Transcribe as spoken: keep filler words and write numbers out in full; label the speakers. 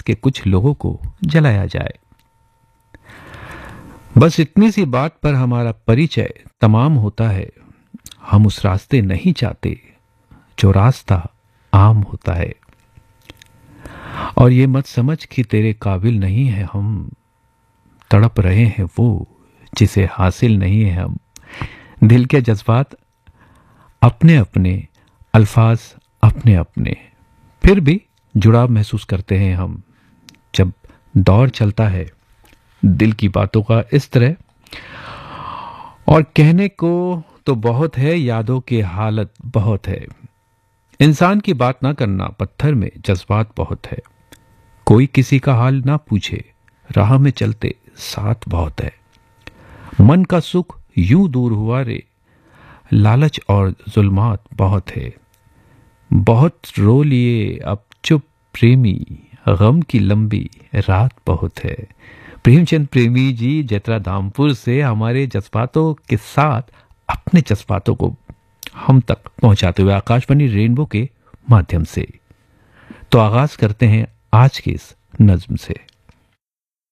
Speaker 1: के कुछ लोगों को जलाया जाए। बस इतनी सी बात पर हमारा परिचय तमाम होता है। हम उस रास्ते नहीं चाहते जो रास्ता आम होता है। और ये मत समझ कि तेरे काबिल नहीं है हम, तड़प रहे हैं वो जिसे हासिल नहीं है हम। दिल के जज्बात अपने अपने, अल्फाज अपने अपने, फिर भी जुड़ाव महसूस करते हैं हम। जब दौर चलता है दिल की बातों का इस तरह, और कहने को तो बहुत है, यादों की हालत बहुत है। इंसान की बात ना करना, पत्थर में जज्बात बहुत है। कोई किसी का हाल ना पूछे, राह में चलते साथ बहुत है। मन का सुख यूं दूर हुआ रे, लालच और जुल्मात बहुत है। बहुत रो लिए अब चुप प्रेमी, गम की लंबी रात बहुत है। प्रेमचंद प्रेमी जी जतरा धामपुर से हमारे जज्बातों के साथ अपने जज्बातों को हम तक पहुंचाते हुए आकाशवाणी रेनबो के माध्यम से। तो आगाज करते हैं आज की इस नज्म से।